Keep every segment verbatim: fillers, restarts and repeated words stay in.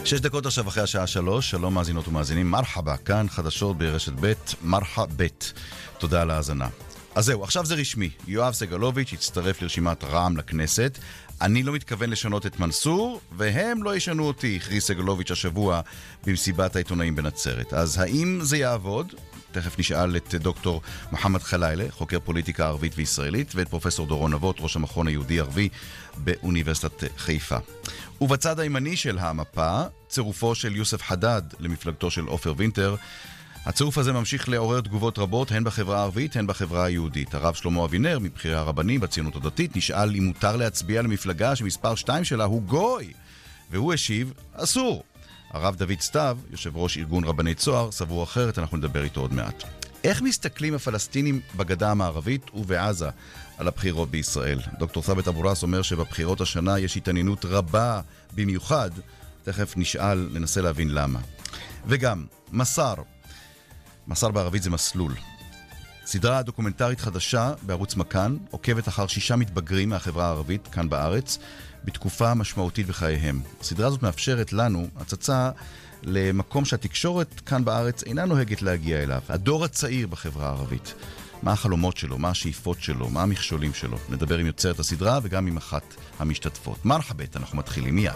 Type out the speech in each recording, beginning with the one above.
שש דקות עכשיו אחרי השעה שלוש, שלום מאזינות ומאזינים, מרחבה, כאן חדשות ברשת ב', מרחה ב', תודה על ההאזנה. אז זהו, עכשיו זה רשמי, יואב סגלוביץ' הצטרף לרשימת רע"מ לכנסת, אני לא מתכוון לשנות את מנסור, והם לא ישנו אותי, הכריז סגלוביץ' השבוע במסיבת העיתונאים בנצרת. אז האם זה יעבוד? תכף נשאל את דוקטור מוחמד חלילה, חוקר פוליטיקה ערבית וישראלית, ואת פרופסור דורון נבות, ראש המכון היהודי-ערבי באוניברסיטת חיפה. ובצד הימני של המפה, צירופו של יוסף חדד למפלגתו של עופר וינטר. הצירוף הזה ממשיך לעורר תגובות רבות, הן בחברה הערבית, הן בחברה היהודית. הרב שלמה אבינר, מבחירי הרבנים בציונות הדתית, נשאל אם מותר להצביע למפלגה שמספר שתיים שלה הוא גוי. והוא השיב, אסור. הרב דוד סתיו, יושב ראש ארגון רבני צוהר, סבור אחרת, אנחנו נדבר איתו עוד מעט. איך מסתכלים הפלסטינים בגדה המערבית ובעזה על הבחירות בישראל? דוקטור ת'אבת אבו ראס אומר שבבחירות השנה יש התעניינות רבה במיוחד. תכף נשאל, ננסה להבין למה. וגם, מסר. מסר בערבית זה מסלול. סדרה דוקומנטרית חדשה בערוץ מכאן, עוקבת אחר שישה מתבגרים מהחברה הערבית כאן בארץ, בתקופה משמעותית בחייהם. הסדרה הזאת מאפשרת לנו הצצה למקום שהתקשורת כאן בארץ אינה נוהגת להגיע אליו. הדור הצעיר בחברה הערבית. מה החלומות שלו, מה השאיפות שלו, מה המכשולים שלו. נדבר עם יוצרת הסדרה וגם עם אחת המשתתפות. מרחבת, אנחנו מתחילים מיד.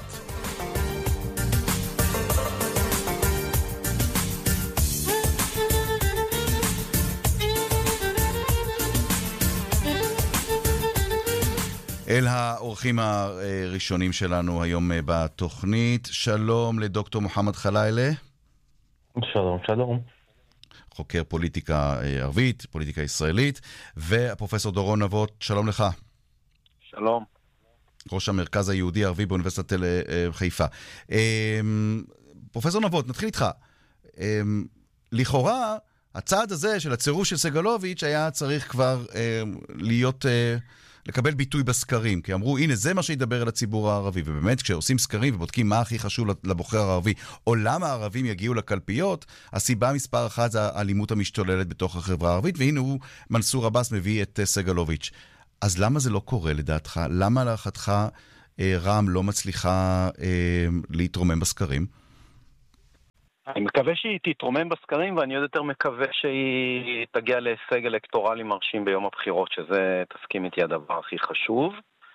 אל האורחים הראשונים שלנו היום בתוכנית. שלום לדוקטור מוחמד חלילה. שלום, שלום. חוקר פוליטיקה ערבית, פוליטיקה ישראלית, והפרופסור דורון נבות, שלום לך. שלום. ראש המרכז היהודי הערבי באוניברסיטת תל חיפה. פרופסור נבות, נתחיל איתך. לכאורה, הצעד הזה של הצירוף של סגלוביץ' היה צריך כבר להיות... לקבל ביטוי בסקרים, כי אמרו, הנה, זה מה שידבר על הציבור הערבי, ובאמת, כשעושים סקרים ובודקים מה הכי חשוב לבוחר הערבי, או למה הערבים יגיעו לקלפיות, הסיבה מספר אחת זה האלימות המשתוללת בתוך החברה הערבית, והנה הוא, מנסור עבאס, מביא את סגלוביץ'. אז למה זה לא קורה לדעתך? למה להערכתך רע"מ לא מצליחה אה, להתרומם בסקרים? אני מקווה שהיא תתרומם בסקרים, ואני עוד יותר מקווה שהיא תגיע להישג אלקטורלי מרשים ביום הבחירות, שזה, תסכים איתי, הדבר הכי חשוב.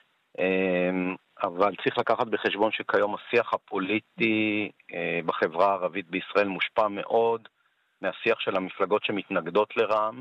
אבל צריך לקחת בחשבון שכיום השיח הפוליטי בחברה הערבית בישראל מושפע מאוד מהשיח של המפלגות שמתנגדות לרע"מ,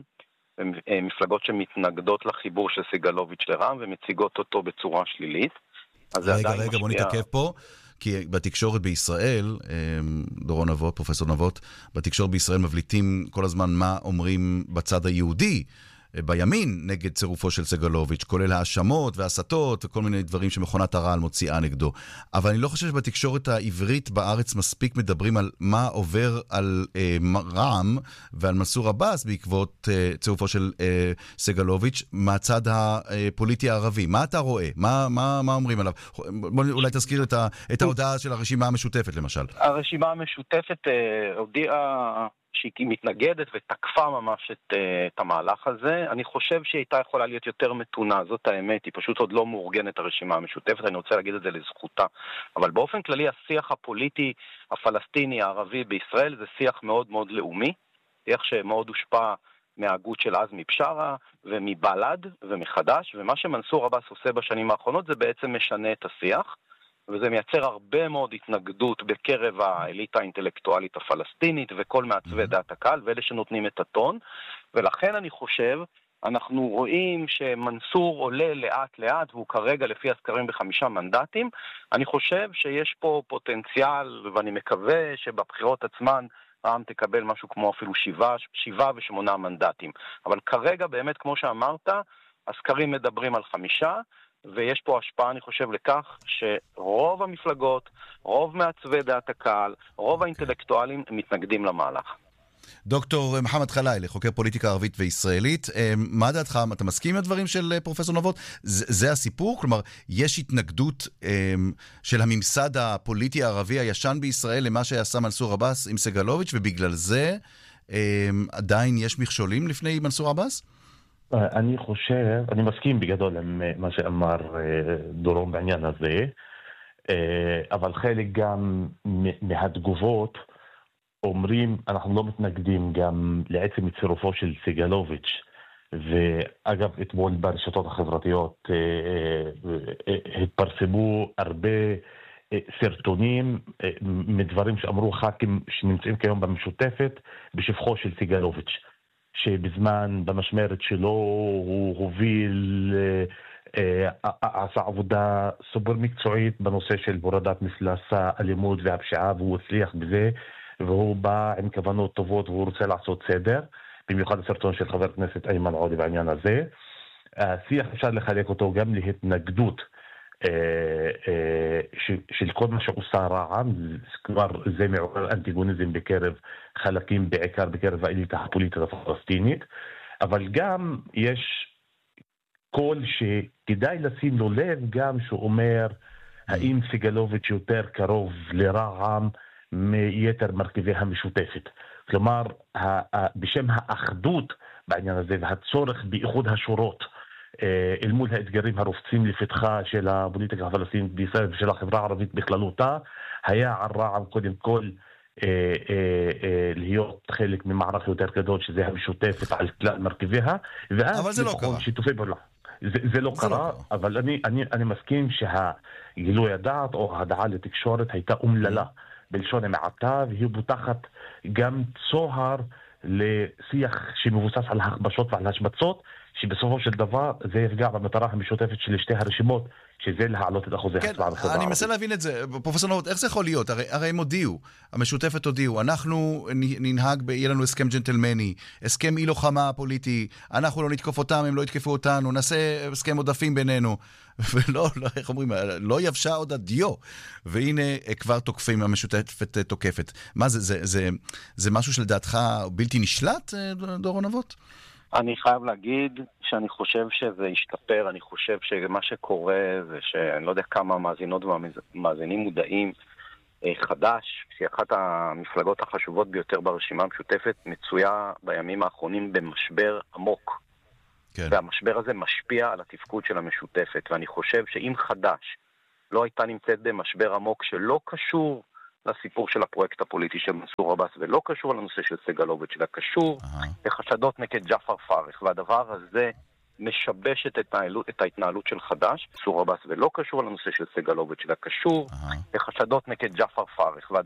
מפלגות שמתנגדות לחיבור של סגלוביץ' לרע"מ, ומציגות אותו בצורה שלילית. רגע, רגע, בוא נתעכב פה. כי בתקשורת בישראל, דורון נבות, פרופסור נבות, בתקשורת בישראל מבליטים כל הזמן מה אומרים בצד היהודי, בימין, נגד צירופו של סגלוביץ', כולל האשמות והסתות וכל מיני דברים שמכונת הרעל מוציאה נגדו. אבל אני לא חושב שבתקשורת העברית בארץ מספיק מדברים על מה עובר על אה, רע"מ ועל מנסור עבאס בעקבות אה, צירופו של אה, סגלוביץ' מהצד הפוליטי הערבי. מה אתה רואה? מה, מה, מה אומרים עליו? בוא אולי תזכיר את, ה, את ההודעה של הרשימה המשותפת למשל. הרשימה המשותפת אה, הודיעה... שהיא מתנגדת ותקפה ממש את, את המהלך הזה. אני חושב שהיא הייתה יכולה להיות יותר מתונה, זאת האמת, היא פשוט עוד לא מאורגנת הרשימה המשותפת, אני רוצה להגיד את זה לזכותה. אבל באופן כללי השיח הפוליטי הפלסטיני הערבי בישראל זה שיח מאוד מאוד לאומי, שיח שמאוד הושפע מההגות של עזמי בשארה ומבל"ד ומחדש, ומה שמנסור עבאס עושה בשנים האחרונות זה בעצם משנה את השיח, וזה מייצר הרבה מאוד התנגדות בקרב האליטה האינטלקטואלית הפלסטינית וכל מעצבי דעת הקהל, ואלה שנותנים את הטון. ולכן אני חושב, אנחנו רואים שמנסור עולה לאט לאט, והוא כרגע לפי הסקרים בחמישה מנדטים. אני חושב שיש פה פוטנציאל, ואני מקווה שבבחירות עצמן רע"מ תקבל משהו כמו אפילו שבעה, שבעה ושמונה מנדטים. אבל כרגע באמת, כמו שאמרת, הסקרים מדברים על חמישה, ויש פה השפעה, אני חושב, לכך שרוב המפלגות, רוב מעצבי דעת הקהל, רוב האינטלקטואלים מתנגדים למהלך. דוקטור מוחמד חלילה, חוקר פוליטיקה ערבית וישראלית, מה דעתך? אתה מסכים עם הדברים של פרופסור נבות? זה, זה הסיפור? כלומר, יש התנגדות של הממסד הפוליטי הערבי הישן בישראל למה שעשה מנסור עבאס עם סגלוביץ', ובגלל זה עדיין יש מכשולים לפני מנסור עבאס? אני חושב, אני מסכים בגדול עם מה שאמר דורון בעניין הזה. אבל חלק גם מהתגובות אומרים, אנחנו לא מתנגדים גם לעצם צירופו של סגלוביץ'. ואגב, אתמול ברשתות החברתיות התפרסמו הרבה סרטונים מדברים שאמרו ח"כים שנמצאים כיום במשותפת בשבחו של סגלוביץ', שבזמן, במשמרת שלו, הוא הוביל, עשה עבודה סופר מקצועית בנושא של הורדת מפלס האלימות והפשיעה, והוא הצליח בזה, והוא בא עם כוונות טובות והוא רוצה לעשות סדר, במיוחד הסרטון של חבר הכנסת איימן עודה בעניין הזה. השיח אפשר לחלק אותו גם להתנגדות של כל מה שעושה רע"מ, כבר זה מעורר אנטיגוניזם בקרב חלקים, בעיקר בקרב האליטה הפוליטית הפלסטינית, אבל גם יש קול שכדאי לשים לו לב גם שהוא אומר האם סגלוביץ' יותר קרוב לרע"מ מיתר מרכיבי המשותפת. כלומר, בשם האחדות בעניין הזה והצורך באיחוד השורות אל מול האתגרים הרופצים לפתחה של הפוליטיקה הפלסטינית בישראל ושל החברה הערבית בכללותה, היה על רע"מ קודם כל אה, אה, אה, להיות חלק ממערך יותר גדול שזה המשותפת על כלל מרכיביה, אבל זה לא קרה. שיתופי פעולה. זה, זה לא זה קרה, לא אבל אני, אני, אני מסכים שהגילוי הדעת או ההדעה לתקשורת הייתה אומללה בלשון המעטה, והיא בוטחת גם צוהר לשיח שמבוסס על הכבשות ועל השמצות, שבסופו של דבר זה יפגע במטרה המשותפת של שתי הרשימות, שזה להעלות את אחוזי כן, הצבעה בחברה הערבית. אני מנסה להבין את זה, פרופסור נבות, איך זה יכול להיות? הרי, הרי הם הודיעו, המשותפת הודיעו, אנחנו ננהג, יהיה לנו הסכם ג'נטלמני, הסכם אי לוחמה פוליטי, אנחנו לא נתקוף אותם, הם לא יתקפו אותנו, נעשה הסכם עודפים בינינו, ולא, לא, איך אומרים, לא יבשה עוד הדיו, והנה כבר תוקפים, המשותפת תוקפת. מה זה, זה, זה, זה משהו שלדעתך בלתי נשלט, דורון נבות? אני חייב להגיד שאני חושב שזה ישתפר, אני חושב שמה שקורה זה שאני לא יודע כמה מאזינות ומאזינים מודעים, חד"ש, שהיא אחת המפלגות החשובות ביותר ברשימה המשותפת, מצויה בימים האחרונים במשבר עמוק. כן. והמשבר הזה משפיע על התפקוד של המשותפת, ואני חושב שאם חד"ש לא הייתה נמצאת במשבר עמוק שלא קשור לסיפור של הפרויקט הפוליטי של מנסור עבאס, ולא קשור לנושא של סגלוביץ', אלא קשור uh-huh. לחשדות נגד ג'עפר פרח, והדבר הזה משבש את ההתנהלות, את ההתנהלות של חד"ש, מנסור עבאס, ולא קשור לנושא של סגלוביץ', אלא קשור uh-huh. לחשדות נגד ג'עפר פרח,